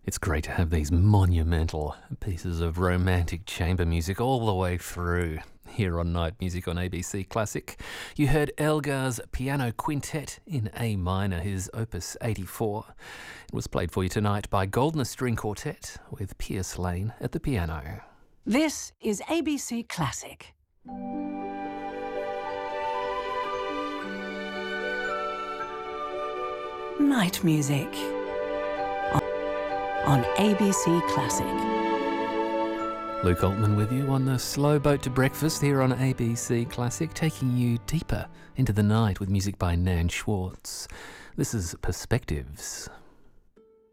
It's great to have these monumental pieces of romantic chamber music all the way through here on Night Music on ABC Classic. You heard Elgar's Piano Quintet in A minor, his Opus 84. It was played for you tonight by Goldner String Quartet with Pierce Lane at the piano. This is ABC Classic. Night Music on ABC Classic. Luke Altman with you on the slow boat to breakfast here on ABC Classic, taking you deeper into the night with music by Nan Schwartz. This is Perspectives.